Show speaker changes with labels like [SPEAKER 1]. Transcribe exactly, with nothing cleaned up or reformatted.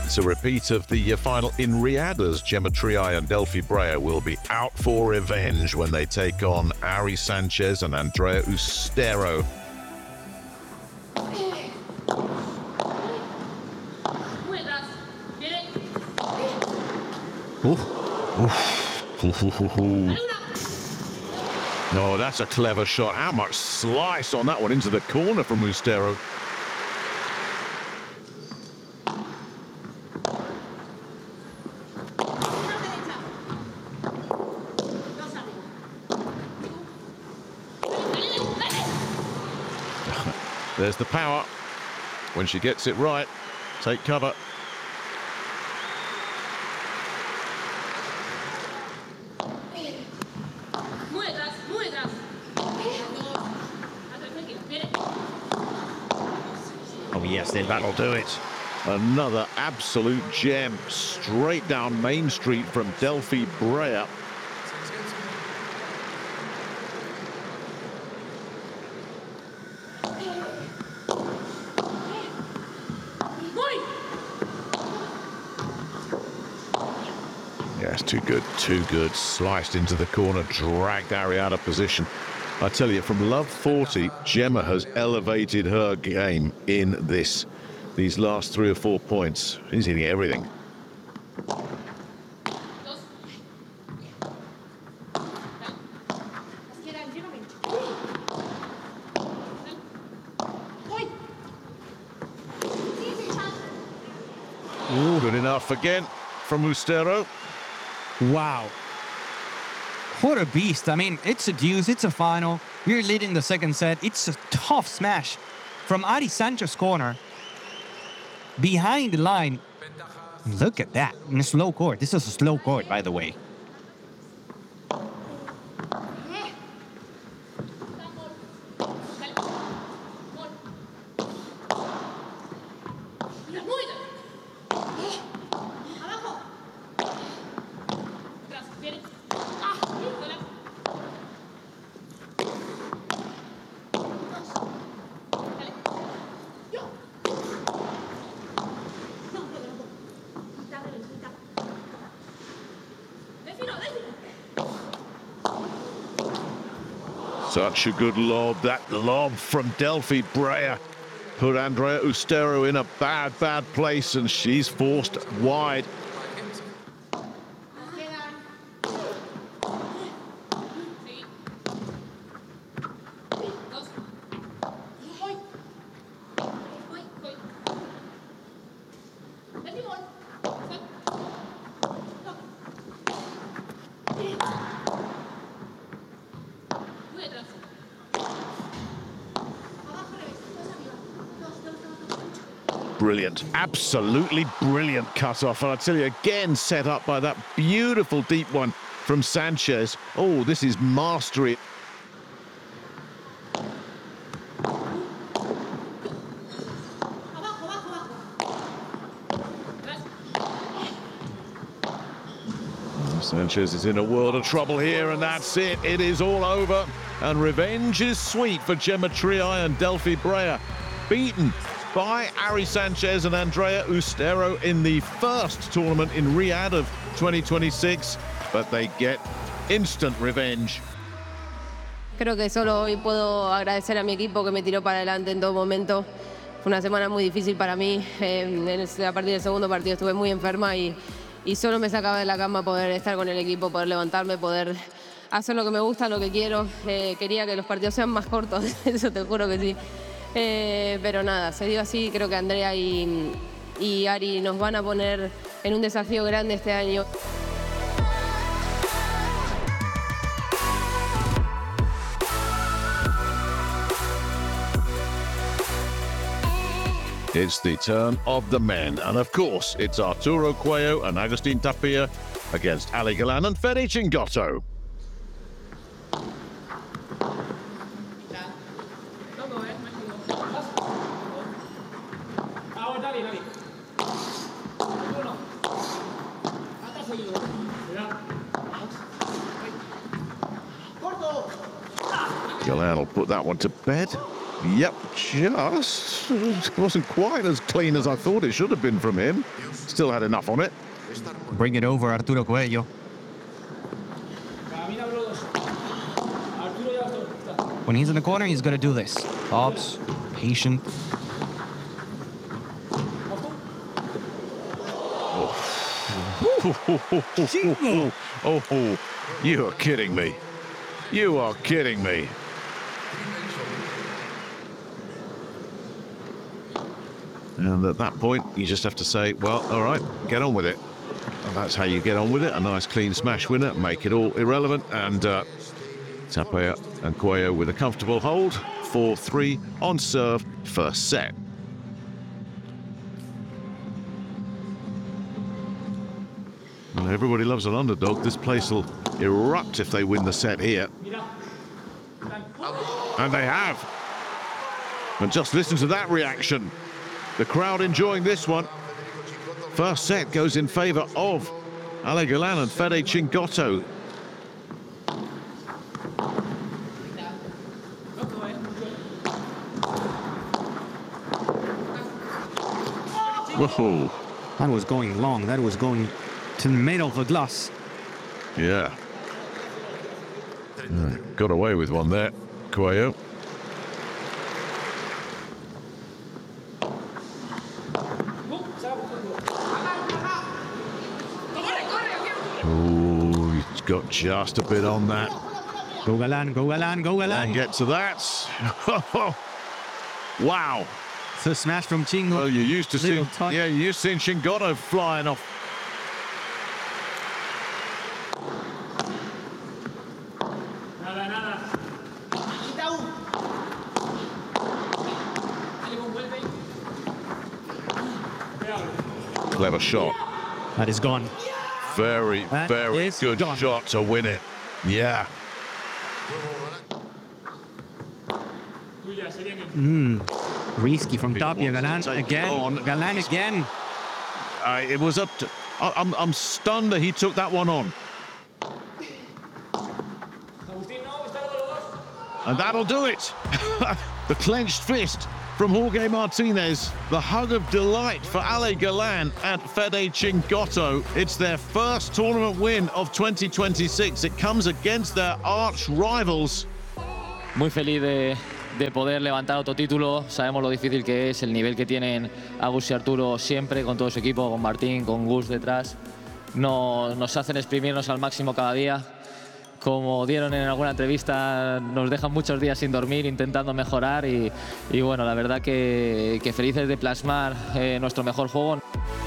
[SPEAKER 1] It's a repeat of the uh, final in Riyadh, as Gemma Triay and Delphi Breyer will be out for revenge when they take on Ari Sanchez and Andrea Ustero. No, that's a clever shot. How much slice on that one into the corner from Ustero. There's the power. When she gets it right, take cover.
[SPEAKER 2] Oh yes, then that'll do it.
[SPEAKER 1] Another absolute gem, straight down Main Street from Delphi Breyer. Yes, too good, too good. Sliced into the corner, dragged Ari out of position. I tell you, from love forty, Gemma has elevated her game in this. These last three or four points. She's hitting everything. Ooh, good enough again from Ustero.
[SPEAKER 3] Wow. What a beast. I mean, it's a deuce, it's a final. We're leading the second set. It's a tough smash from Ari Sanchez corner. Behind the line. Look at that. In a slow court. This is a slow court, by the way.
[SPEAKER 1] Such a good lob. That lob from Delphi Breyer put Andrea Ustero in a bad, bad place, and she's forced wide. Brilliant, absolutely brilliant cut-off. And I tell you, again, set up by that beautiful deep one from Sanchez. Oh, this is mastery. Sanchez is in a world of trouble here, and that's it. It is all over, and revenge is sweet for Gemma Triay and Delphi Breyer. Beaten by Ari Sanchez and Andrea Ustero in the first tournament in Riyadh of twenty twenty-six, but they get instant revenge.
[SPEAKER 4] Creo que solo hoy puedo agradecer a mi equipo que me tiró para adelante en todo momento. Fue una semana muy difícil para mí. Eh, en el, a partir del segundo partido estuve muy enferma y, y solo me sacaba de la cama poder estar con el equipo, poder levantarme, poder hacer lo que me gusta, lo que quiero. Eh, quería que los partidos sean más cortos, eso te juro que sí. Eh, pero nada, se dio así. Creo que Andrea y, y Ari nos van a poner en un desafío grande este año.
[SPEAKER 1] It's the turn of the men, and of course, it's Arturo Cuello and Agustin Tapia against Ali Galan and Fede Chingotto. Galan will put that one to bed. Yep, just it wasn't quite as clean as I thought it should have been from him. Still had enough on it.
[SPEAKER 3] Bring it over, Arturo Coello. When he's in the corner, he's going to do this. Hobbs, patient.
[SPEAKER 1] Oh, oh, oh, you are kidding me. You are kidding me. And at that point, you just have to say, well, all right, get on with it. And that's how you get on with it. A nice clean smash winner, make it all irrelevant. And uh, Tapia and Cuello with a comfortable hold. four three on serve, first set. Well, everybody loves an underdog. This place will erupt if they win the set here. And they have. And just listen to that reaction. The crowd enjoying this one. First set goes in favor of Ale Galan and Fede Cingotto. Whoa.
[SPEAKER 3] That was going long. That was going to the middle of the glass.
[SPEAKER 1] Yeah. Uh, got away with one there, Cuello. Oh, he's got just a bit on that.
[SPEAKER 3] Go Galan, go Galan, go Galan.
[SPEAKER 1] And get to that. Wow.
[SPEAKER 3] It's a smash from Chingo.
[SPEAKER 1] Well, you used to see,
[SPEAKER 3] Little touch.
[SPEAKER 1] yeah, you used to see Cingotto flying off. Clever shot.
[SPEAKER 3] That is gone.
[SPEAKER 1] Very,
[SPEAKER 3] That
[SPEAKER 1] very
[SPEAKER 3] is
[SPEAKER 1] good
[SPEAKER 3] gone.
[SPEAKER 1] shot to win it. Yeah.
[SPEAKER 3] Risky from
[SPEAKER 1] People
[SPEAKER 3] Tapia.
[SPEAKER 1] want to
[SPEAKER 3] Galan
[SPEAKER 1] take it
[SPEAKER 3] again.
[SPEAKER 1] on.
[SPEAKER 3] Galan again.
[SPEAKER 1] Uh, it was up to... I, I'm, I'm stunned that he took that one on. And that'll do it. The clenched fist from Jorge Martinez. The hug of delight for Ale Galan and Fede Cingotto. It's their first tournament win of twenty twenty-six. It comes against their arch rivals.
[SPEAKER 5] Muy feliz de, de poder levantar otro título. Sabemos lo difícil que es, el nivel que tienen Agus y Arturo siempre con todo su equipo, con Martín, con Gus detrás. No, nos hacen exprimirnos al máximo cada día. Como dieron en alguna entrevista, nos dejan muchos días sin dormir intentando mejorar y, y bueno, la verdad que, que felices de plasmar eh, nuestro mejor juego.